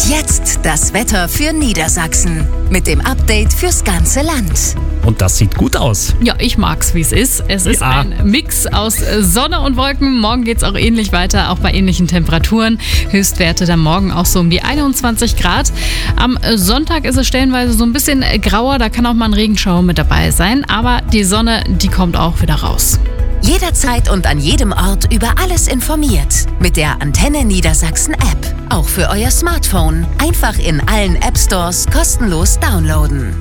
jetzt das Wetter für Niedersachsen mit dem Update fürs ganze Land. Und das sieht gut aus. Ja, ich mag's, wie es ist. Es ist ein Mix aus Sonne und Wolken. Morgen geht's auch ähnlich weiter, auch bei ähnlichen Temperaturen. Höchstwerte dann morgen auch so um die 21 Grad. Am Sonntag ist es stellenweise so ein bisschen grauer, da kann auch mal ein Regenschauer mit dabei sein. Aber die Sonne, die kommt auch wieder raus. Jederzeit und an jedem Ort über alles informiert. Mit der Antenne Niedersachsen App. Auch für euer Smartphone. Einfach in allen App Stores kostenlos downloaden.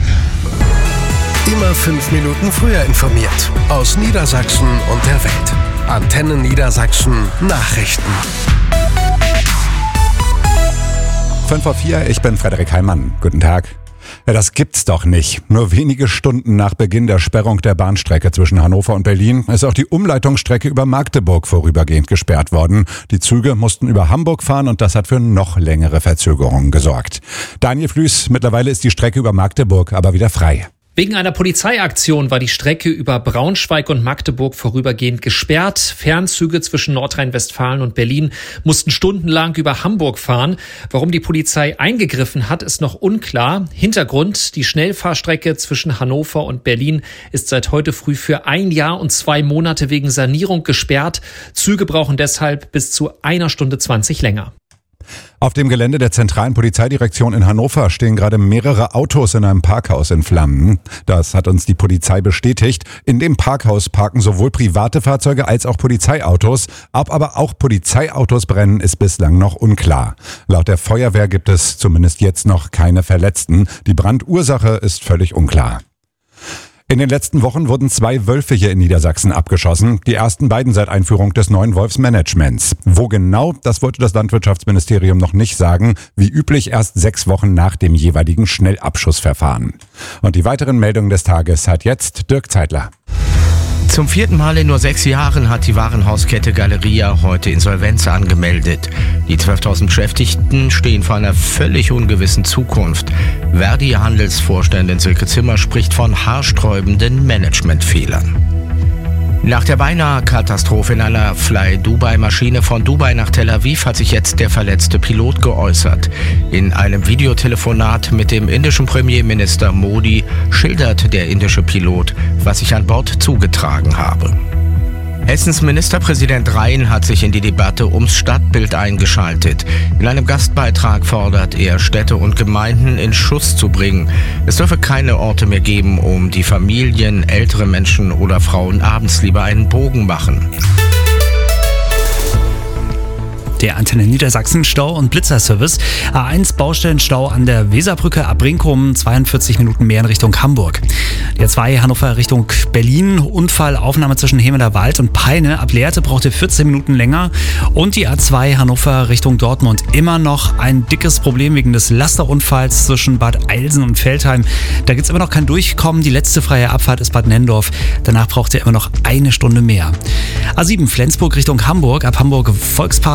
Immer 5 Minuten früher informiert. Aus Niedersachsen und der Welt. Antenne Niedersachsen Nachrichten. 5:04, ich bin Frederik Heimann. Guten Tag. Ja, das gibt's doch nicht. Nur wenige Stunden nach Beginn der Sperrung der Bahnstrecke zwischen Hannover und Berlin ist auch die Umleitungsstrecke über Magdeburg vorübergehend gesperrt worden. Die Züge mussten über Hamburg fahren und das hat für noch längere Verzögerungen gesorgt. Daniel Flüß, mittlerweile ist die Strecke über Magdeburg aber wieder frei. Wegen einer Polizeiaktion war die Strecke über Braunschweig und Magdeburg vorübergehend gesperrt. Fernzüge zwischen Nordrhein-Westfalen und Berlin mussten stundenlang über Hamburg fahren. Warum die Polizei eingegriffen hat, ist noch unklar. Hintergrund: die Schnellfahrstrecke zwischen Hannover und Berlin ist seit heute früh für 1 Jahr und 2 Monate wegen Sanierung gesperrt. Züge brauchen deshalb bis zu 1 Stunde 20 länger. Auf dem Gelände der zentralen Polizeidirektion in Hannover stehen gerade mehrere Autos in einem Parkhaus in Flammen. Das hat uns die Polizei bestätigt. In dem Parkhaus parken sowohl private Fahrzeuge als auch Polizeiautos. Ob aber auch Polizeiautos brennen, ist bislang noch unklar. Laut der Feuerwehr gibt es zumindest jetzt noch keine Verletzten. Die Brandursache ist völlig unklar. In den letzten Wochen wurden 2 Wölfe hier in Niedersachsen abgeschossen. Die ersten beiden seit Einführung des neuen Wolfsmanagements. Wo genau, das wollte das Landwirtschaftsministerium noch nicht sagen. Wie üblich erst 6 Wochen nach dem jeweiligen Schnellabschussverfahren. Und die weiteren Meldungen des Tages hat jetzt Dirk Zeitler. Zum 4. Mal in nur 6 Jahren hat die Warenhauskette Galeria heute Insolvenz angemeldet. Die 12.000 Beschäftigten stehen vor einer völlig ungewissen Zukunft. Verdi-Handelsvorständin Silke Zimmer spricht von haarsträubenden Managementfehlern. Nach der beinahe Katastrophe in einer Fly-Dubai-Maschine von Dubai nach Tel Aviv hat sich jetzt der verletzte Pilot geäußert. In einem Videotelefonat mit dem indischen Premierminister Modi schildert der indische Pilot, was sich an Bord zugetragen habe. Hessens Ministerpräsident Rhein hat sich in die Debatte ums Stadtbild eingeschaltet. In einem Gastbeitrag fordert er, Städte und Gemeinden in Schuss zu bringen. Es dürfe keine Orte mehr geben, um die Familien, ältere Menschen oder Frauen abends lieber einen Bogen machen. Der Antenne Niedersachsen Stau- und Blitzerservice. A1 Baustellenstau an der Weserbrücke ab Brinkum, 42 Minuten mehr in Richtung Hamburg. Der A2 Hannover Richtung Berlin, Unfallaufnahme zwischen Hemeder Wald und Peine. Ab Lehrte braucht ihr 14 Minuten länger. Und die A2 Hannover Richtung Dortmund. Immer noch ein dickes Problem wegen des Lasterunfalls zwischen Bad Eilsen und Veltheim. Da gibt es immer noch kein Durchkommen. Die letzte freie Abfahrt ist Bad Nendorf. Danach braucht ihr immer noch 1 Stunde mehr. A7 Flensburg Richtung Hamburg. Ab Hamburg Volkspark